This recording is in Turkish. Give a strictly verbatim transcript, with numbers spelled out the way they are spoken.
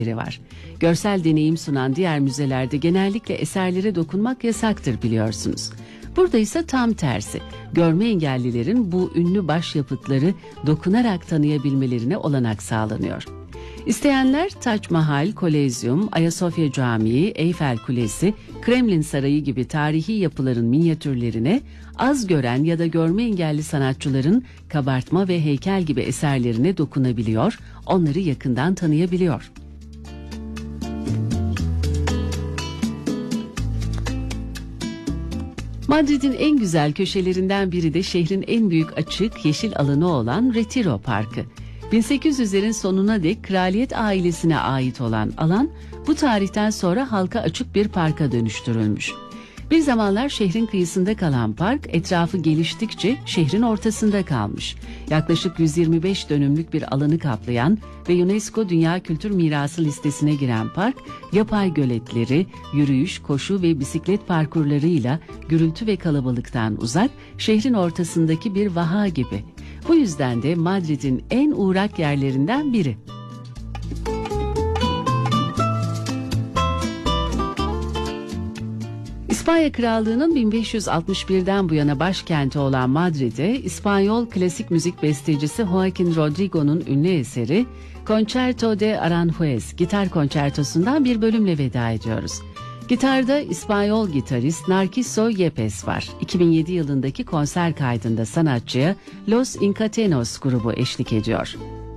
var. Görsel deneyim sunan diğer müzelerde genellikle eserlere dokunmak yasaktır biliyorsunuz. Burada ise tam tersi. Görme engellilerin bu ünlü başyapıtları dokunarak tanıyabilmelerine olanak sağlanıyor. İsteyenler Taç Mahal, Kolezyum, Ayasofya Camii, Eyfel Kulesi, Kremlin Sarayı gibi tarihi yapıların minyatürlerine, az gören ya da görme engelli sanatçıların kabartma ve heykel gibi eserlerine dokunabiliyor, onları yakından tanıyabiliyor. Madrid'in en güzel köşelerinden biri de şehrin en büyük açık yeşil alanı olan Retiro Parkı. bin sekiz yüzlerin sonuna dek kraliyet ailesine ait olan alan bu tarihten sonra halka açık bir parka dönüştürülmüş. Bir zamanlar şehrin kıyısında kalan park etrafı geliştikçe şehrin ortasında kalmış. Yaklaşık yüz yirmi beş dönümlük bir alanı kaplayan ve UNESCO Dünya Kültür Mirası listesine giren park, yapay göletleri, yürüyüş, koşu ve bisiklet parkurlarıyla gürültü ve kalabalıktan uzak, şehrin ortasındaki bir vaha gibi. Bu yüzden de Madrid'in en uğrak yerlerinden biri. İspanya Krallığı'nın bin beş yüz altmış birden bu yana başkenti olan Madrid'e İspanyol klasik müzik bestecisi Joaquín Rodrigo'nun ünlü eseri Concerto de Aranjuez gitar konçertosundan bir bölümle veda ediyoruz. Gitarda İspanyol gitarist Narciso Yepes var. iki bin yedi yılındaki konser kaydında sanatçıya Los Incatenos grubu eşlik ediyor.